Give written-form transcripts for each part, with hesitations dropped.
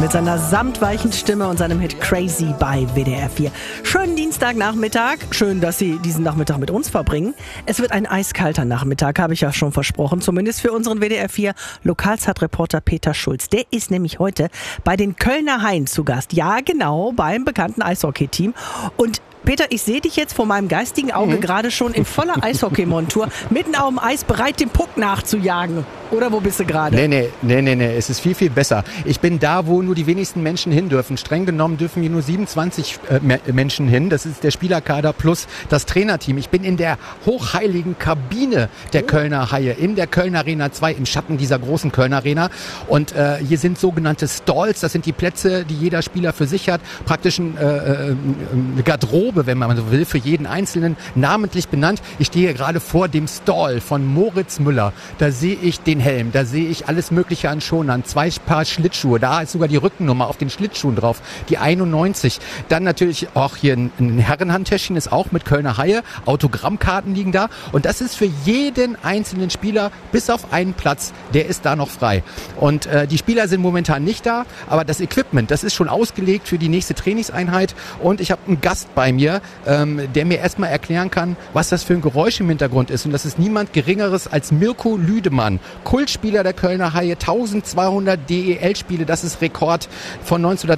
mit seiner samtweichen Stimme und seinem Hit Crazy bei WDR 4. Schönen Dienstagnachmittag. Schön, dass Sie diesen Nachmittag mit uns verbringen. Es wird ein eiskalter Nachmittag, habe ich ja schon versprochen. Zumindest für unseren WDR 4 Lokalzeitreporter Peter Schulz. Der ist nämlich heute bei den Kölner Haien zu Gast. Ja, genau, beim bekannten Eishockey-Team. Und Peter, ich sehe dich jetzt vor meinem geistigen Auge gerade schon in voller Eishockeymontur, mitten auf dem Eis, bereit, dem Puck nachzujagen. Oder wo bist du gerade? Nee, es ist viel, viel besser. Ich bin da, wo nur die wenigsten Menschen hin dürfen. Streng genommen dürfen hier nur 27 Menschen hin. Das ist der Spielerkader plus das Trainerteam. Ich bin in der hochheiligen Kabine der Kölner Haie, in der Kölner Arena 2, im Schatten dieser großen Kölner Arena. Und hier sind sogenannte Stalls. Das sind die Plätze, die jeder Spieler für sich hat. Praktisch eine Garderobe, wenn man so will, für jeden Einzelnen, namentlich benannt. Ich stehe gerade vor dem Stall von Moritz Müller. Da sehe ich den Helm, da sehe ich alles Mögliche an Schonern, 2 Paar Schlittschuhe, da ist sogar die Rückennummer auf den Schlittschuhen drauf, die 91. Dann natürlich auch hier ein Herrenhandtäschchen, ist auch mit Kölner Haie, Autogrammkarten liegen da und das ist für jeden einzelnen Spieler, bis auf einen Platz, der ist da noch frei. Und die Spieler sind momentan nicht da, aber das Equipment, das ist schon ausgelegt für die nächste Trainingseinheit und ich habe einen Gast bei mir, der mir erstmal erklären kann, was das für ein Geräusch im Hintergrund ist und das ist niemand Geringeres als Mirko Lüdemann, Kultspieler der Kölner Haie, 1200 DEL-Spiele, das ist Rekord. Von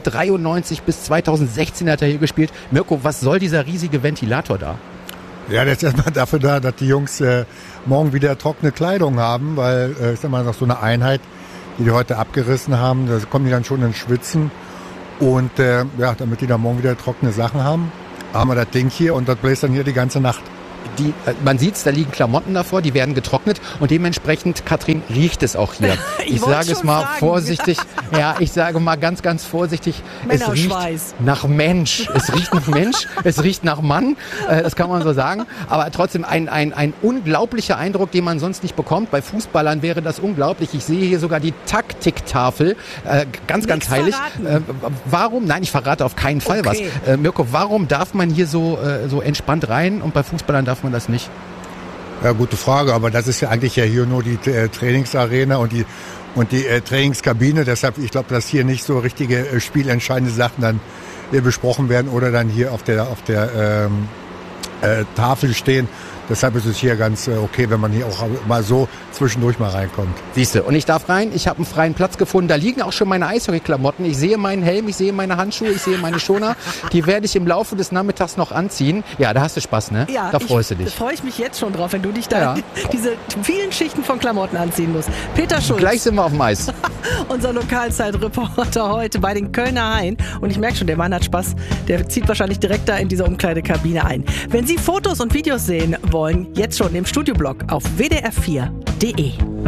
1993 bis 2016 hat er hier gespielt. Mirko, was soll dieser riesige Ventilator da? Ja, das ist erstmal dafür da, dass die Jungs morgen wieder trockene Kleidung haben, weil ich sag mal, nach so einer Einheit, die heute abgerissen haben, da kommen die dann schon ins Schwitzen und damit die dann morgen wieder trockene Sachen haben wir das Ding hier und das bläst dann hier die ganze Nacht. Man sieht's, da liegen Klamotten davor, die werden getrocknet und dementsprechend, Katrin, riecht es auch hier. Ich sage es mal vorsichtig, ich sage mal ganz, ganz vorsichtig, es riecht nach Mensch. Es riecht nach Mensch, es riecht nach Mann, das kann man so sagen. Aber trotzdem ein unglaublicher Eindruck, den man sonst nicht bekommt. Bei Fußballern wäre das unglaublich. Ich sehe hier sogar die Taktiktafel, ganz, ganz heilig. Warum? Nein, ich verrate auf keinen Fall was. Mirko, warum darf man hier so entspannt rein und bei Fußballern darf man das nicht? Ja, gute Frage, aber das ist ja eigentlich hier nur die Trainingsarena und die Trainingskabine. Deshalb, ich glaube, dass hier nicht so richtige spielentscheidende Sachen dann besprochen werden oder dann hier auf der Tafel stehen. Deshalb ist es hier ganz okay, wenn man hier auch mal so zwischendurch mal reinkommt. Siehste, und ich darf rein, ich habe einen freien Platz gefunden, da liegen auch schon meine Eishockey-Klamotten, ich sehe meinen Helm, ich sehe meine Handschuhe, ich sehe meine Schoner, die werde ich im Laufe des Nachmittags noch anziehen. Ja, da hast du Spaß, ne? Ja, da freust du dich. Da freue ich mich jetzt schon drauf, wenn du dich da diese vielen Schichten von Klamotten anziehen musst. Peter Schulz. Gleich sind wir auf dem Eis. Unser Lokalzeitreporter heute bei den Kölner Haien. Und ich merke schon, der Mann hat Spaß, der zieht wahrscheinlich direkt da in diese Umkleidekabine ein. Wenn Sie Fotos und Videos sehen wollen, jetzt schon im Studioblog auf wdr4.de.